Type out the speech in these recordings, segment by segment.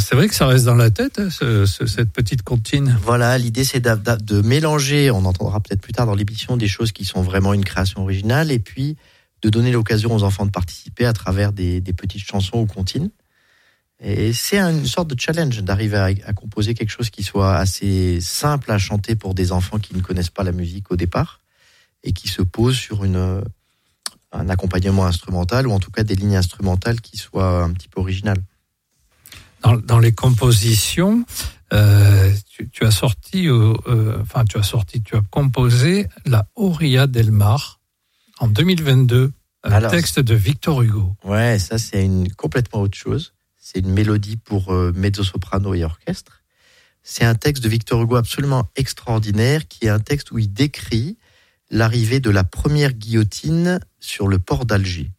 c'est vrai que ça reste dans la tête, hein, cette petite comptine. Voilà, l'idée c'est de mélanger, on entendra peut-être plus tard dans l'émission, des choses qui sont vraiment une création originale, et puis de donner l'occasion aux enfants de participer à travers des petites chansons ou comptines. Et c'est une sorte de challenge d'arriver à composer quelque chose qui soit assez simple à chanter pour des enfants qui ne connaissent pas la musique au départ, et qui se pose sur un accompagnement instrumental, ou en tout cas des lignes instrumentales qui soient un petit peu originales. Dans les compositions, tu as composé la Auria del Mar en 2022, texte de Victor Hugo. Ouais, ça c'est complètement autre chose. C'est une mélodie pour mezzo-soprano et orchestre. C'est un texte de Victor Hugo absolument extraordinaire, qui est un texte où il décrit l'arrivée de la première guillotine sur le port d'Alger.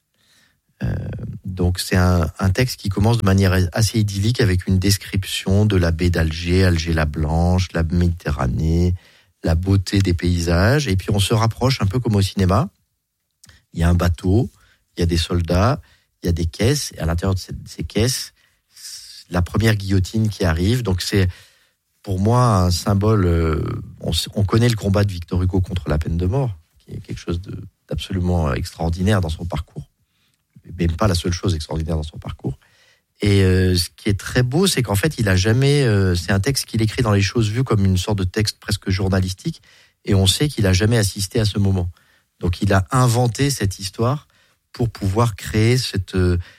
Donc c'est un texte qui commence de manière assez idyllique, avec une description de la baie d'Alger, Alger-la-Blanche, la Méditerranée, la beauté des paysages, et puis on se rapproche un peu comme au cinéma. Il y a un bateau, il y a des soldats, il y a des caisses, et à l'intérieur de ces caisses, la première guillotine qui arrive. Donc c'est pour moi un symbole. On connaît le combat de Victor Hugo contre la peine de mort, qui est quelque chose d'absolument extraordinaire dans son parcours. Même pas la seule chose extraordinaire dans son parcours. Et ce qui est très beau, c'est qu'en fait, il a jamais. C'est un texte qu'il écrit dans les choses vues comme une sorte de texte presque journalistique, et on sait qu'il a jamais assisté à ce moment. Donc, il a inventé cette histoire pour pouvoir créer cette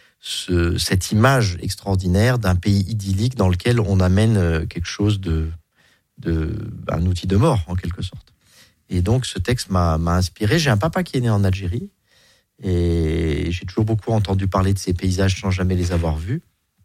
image extraordinaire d'un pays idyllique dans lequel on amène quelque chose un outil de mort en quelque sorte. Et donc, ce texte m'a inspiré. J'ai un papa qui est né en Algérie. Et j'ai toujours beaucoup entendu parler de ces paysages sans jamais les avoir vus.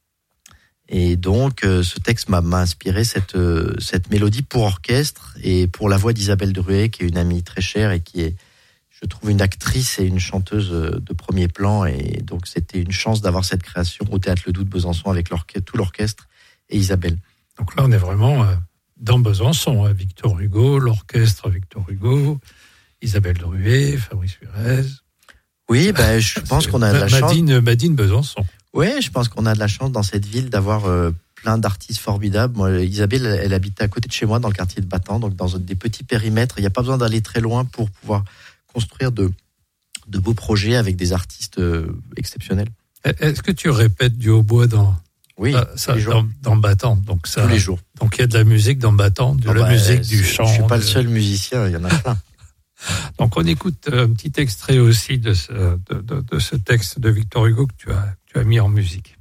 Et donc, ce texte m'a inspiré cette mélodie pour orchestre et pour la voix d'Isabelle Druet, qui est une amie très chère et qui est, je trouve, une actrice et une chanteuse de premier plan. Et donc, c'était une chance d'avoir cette création au Théâtre Ledoux de Besançon avec tout l'orchestre et Isabelle. Donc là, on est vraiment dans Besançon, hein. Victor Hugo, l'orchestre Victor Hugo, Isabelle Druet, Fabrice Furez. Oui, je pense qu'on a de la chance. Madine Besançon. Oui, je pense qu'on a de la chance dans cette ville d'avoir plein d'artistes formidables. Moi, Isabelle, elle habite à côté de chez moi, dans le quartier de Battan, donc dans des petits périmètres. Il n'y a pas besoin d'aller très loin pour pouvoir construire de beaux projets avec des artistes exceptionnels. Est-ce que tu répètes du hautbois dans... Oui, tous les jours. Dans Battan, donc ça. Tous les jours. Donc il y a de la musique dans Battan, la musique du chant. Je suis pas le seul musicien, il y en a plein. Donc on écoute un petit extrait aussi de ce texte de Victor Hugo que tu as mis en musique.